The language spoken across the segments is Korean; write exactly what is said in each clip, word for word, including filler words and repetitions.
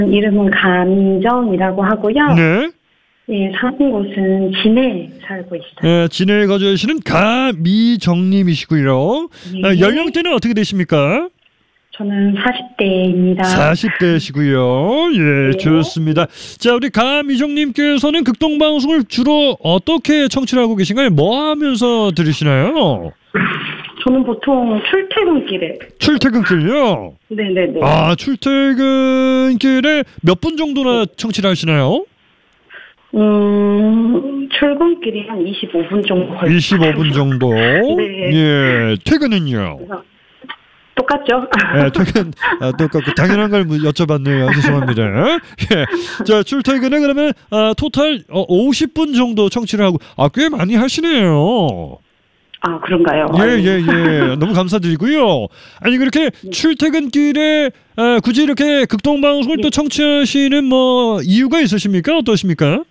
이름은 감정이라고 하고요. 네. 예, 사는 곳은 진해에 살고 있어요. 예, 진해에 거주하시는 가미정님이시고요. 네. 아, 연령대는 어떻게 되십니까? 저는 사십 대입니다. 사십 대시고요. 예, 네. 좋습니다. 자, 우리 가미정님께서는 극동방송을 주로 어떻게 청취를 하고 계신가요? 뭐 하면서 들으시나요? 저는 보통 출퇴근길에. 출퇴근길요? 네네네. 아, 출퇴근길에 몇 분 정도나 청취를 하시나요? 음, 출근길이 한 이십오 분 정도 걸려요. 이십오 분 정도. 네. 예, 퇴근은요? 그래서 똑같죠? 예, 퇴근, 아, 똑같고, 당연한 걸 여쭤봤네요. 죄송합니다. 예. 자, 출퇴근에 그러면, 아, 토탈 어, 오십 분 정도 청취를 하고, 아, 꽤 많이 하시네요. 아, 그런가요? 예, 예, 예. 너무 감사드리고요. 아니, 그렇게 출퇴근길에, 아, 굳이 이렇게 극동방송을 네. 또 청취하시는 뭐, 이유가 있으십니까? 어떠십니까?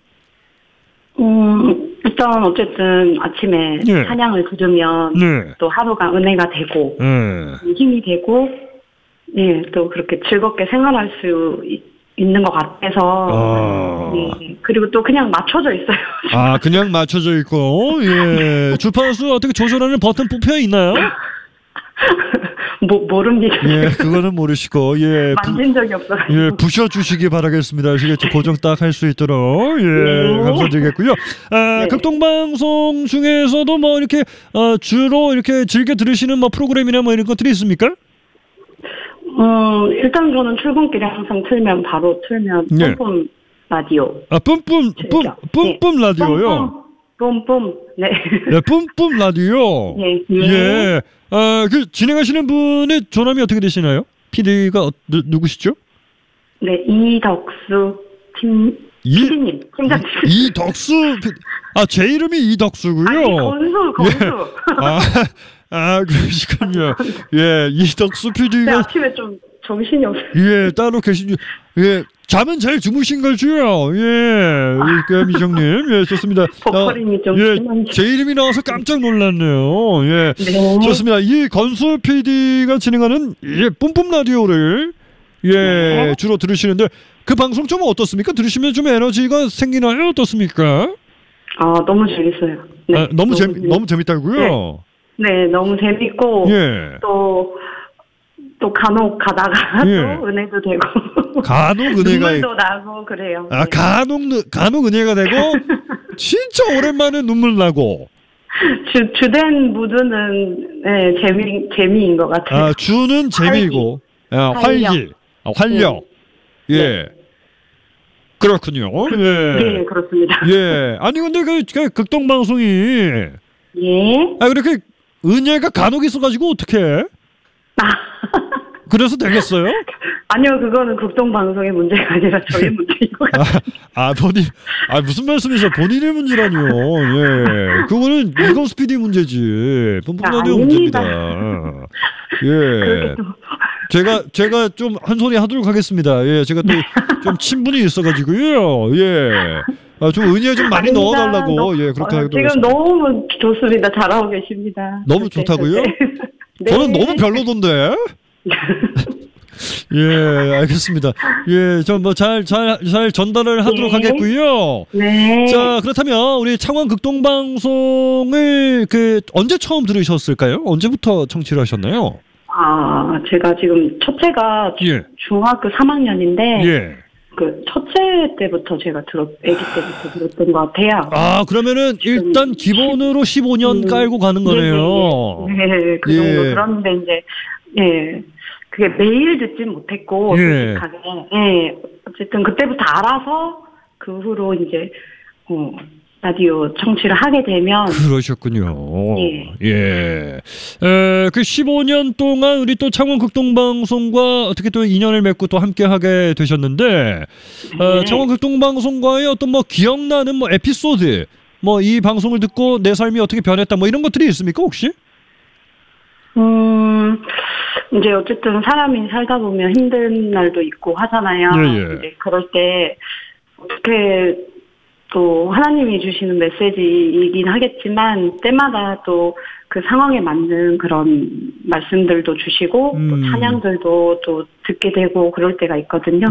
음, 일단 어쨌든 아침에 예. 찬양을 들으면 네. 또 하루가 은혜가 되고 예. 힘이 되고 예, 또 그렇게 즐겁게 생활할 수 있, 있는 것 같아서 아. 예, 그리고 또 그냥 맞춰져 있어요. 아, 그냥 맞춰져 있고, 예. 주파수 어떻게 조절하는 버튼 뽑혀 있나요? 뭐, 모릅니다. 예, 그거는 모르시고, 예. 부, 만진 적이 없어가지고. 예, 부셔주시기 바라겠습니다. 아시겠죠? 고정 딱 할 수 있도록. 예, 네. 감사드리겠고요. 아, 네. 극동방송 중에서도 뭐 이렇게, 어, 주로 이렇게 즐겨 들으시는 뭐 프로그램이나 뭐 이런 것들이 있습니까? 음, 일단 저는 출근길에 항상 틀면, 바로 틀면, 네. 뿜뿜 라디오. 아, 뿜뿜, 뿜, 즐겨. 뿜뿜 네. 라디오요? 뿜뿜, 뿜뿜, 네. 네, 뿜뿜 라디오. 예, 예. 예. 아, 그 진행하시는 분의 조남이 어떻게 되시나요? 피디가 어, 누, 누구시죠? 네, 이덕수 팀, 이- 피디님, 팀장님. 이덕수. 피- 아, 제 이름이 이덕수고요. 아니, 건수, 건수. 아, 아, 그러시군요. 예, 이덕수 네, 피디가 아침에 좀 정신이 없어요. 예, 따로 계신, 예, 잠은 잘 주무신 걸지요. 예, 미정님. 예, 좋습니다. 버퍼링이 좀 예, 심한지. 제 이름이 나와서 깜짝 놀랐네요. 예, 네. 좋습니다. 이 건수 피디가 진행하는 예, 뿜뿜 라디오를 예, 네. 주로 들으시는데 그 방송 좀 어떻습니까? 들으시면 좀 에너지가 생기나요? 어떻습니까? 아, 너무 재밌어요. 네. 아, 너무 재미, 재밌- 너무 재밌다고요? 네, 너무 재밌고, 예. 또, 또 간혹 가다가 예. 또 은혜도 되고. 간혹 은혜가 눈물도 나고 그래요. 아, 네. 간혹, 느- 간혹 은혜가 되고, 진짜 오랜만에 눈물 나고, 주, 주된 무드는, 네, 재미, 재미인 것 같아요. 아, 주는 재미이고, 아, 활기, 활력. 아, 활력. 예. 그렇군요. 예. 네, 그렇습니다. 예. 아니, 근데 그, 그 극동방송이, 예. 아, 그렇게 은혜가 간혹 있어가지고, 어떡해? 아, 그래서 되겠어요? 아니요, 그거는 극동방송의 문제가 아니라 저의 문제인 것 같아요. 아, 아, 본인, 아, 무슨 말씀이세요? 본인의 문제라니요. 예. 그거는 이건수 피디 문제지. 뿜뿜 아, 라디오 아닙니다. 문제입니다. 예. 그렇게 또, 제가, 제가 좀 한 소리 하도록 하겠습니다. 예. 제가 또 좀 친분이 있어가지고요. 예. 아, 좀 은혜 좀 많이 아닙니다. 넣어달라고. 너- 예. 그렇게 어, 하도록 지금 하겠습니다. 너무 좋습니다. 잘하고 계십니다. 너무 절대, 좋다고요? 절대. 네. 저는 너무 별로던데. 예, 알겠습니다. 예, 저 뭐 잘, 잘, 잘 전달을 하도록 네. 하겠고요. 네. 자, 그렇다면 우리 창원 극동방송을 그 언제 처음 들으셨을까요? 언제부터 청취를 하셨나요? 아, 제가 지금 첫째가 주- 예. 중학교 삼 학년인데, 예. 그 첫째 때부터 제가 들었, 아기 때부터 들었던 것 같아요. 아, 그러면은 일단 기본으로 십오 년 음, 깔고 가는 거네요. 네, 네, 네, 그 예. 정도 들었는데 이제 예, 그게 매일 듣진 못했고 예. 솔직하게 예, 어쨌든 그때부터 알아서 그 후로 이제 어, 라디오 청취를 하게 되면 그러셨군요. 예. 예. 에, 그 십오 년 동안 우리 또 창원 극동방송과 어떻게 또 인연을 맺고 또 함께 하게 되셨는데, 어, 네. 창원 극동방송과의 어떤 뭐 기억나는 뭐 에피소드, 뭐 이 방송을 듣고 내 삶이 어떻게 변했다, 뭐 이런 것들이 있습니까, 혹시? 음, 이제 어쨌든 사람이 살다 보면 힘든 날도 있고 하잖아요. 예, 예. 이제 그럴 때 어떻게 또 하나님이 주시는 메시지이긴 하겠지만 때마다 또 그 상황에 맞는 그런 말씀들도 주시고 음. 또 찬양들도 또 듣게 되고 그럴 때가 있거든요.